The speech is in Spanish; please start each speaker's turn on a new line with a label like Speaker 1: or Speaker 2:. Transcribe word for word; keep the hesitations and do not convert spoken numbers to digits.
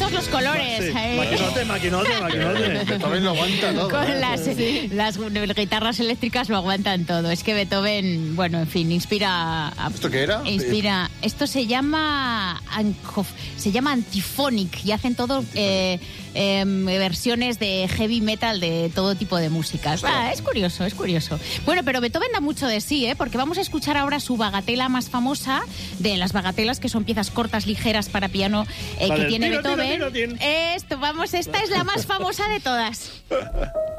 Speaker 1: todos los colores.
Speaker 2: Sí.
Speaker 1: ¿eh?
Speaker 2: Maquinote, maquinote, maquinote.
Speaker 3: Beethoven lo aguanta todo.
Speaker 1: Con
Speaker 3: ¿eh?
Speaker 1: las, las guitarras eléctricas lo aguantan todo. Es que Beethoven, bueno, en fin, inspira... A,
Speaker 3: ¿Esto qué era?
Speaker 1: Inspira... Esto se llama... Se llama Antiphonic y hacen todo... Eh, eh, versiones de heavy metal de todo tipo de músicas. Ah, es curioso, es curioso. Bueno, pero Beethoven da mucho de sí, ¿eh? Porque vamos a escuchar ahora su bagatela más famosa, de las bagatelas, que son piezas cortas, ligeras para piano, eh,
Speaker 2: Vale,
Speaker 1: que tiene
Speaker 2: tiro, tiro,
Speaker 1: Beethoven.
Speaker 2: tiro, tiro.
Speaker 1: Esto, vamos, esta es la más famosa de todas.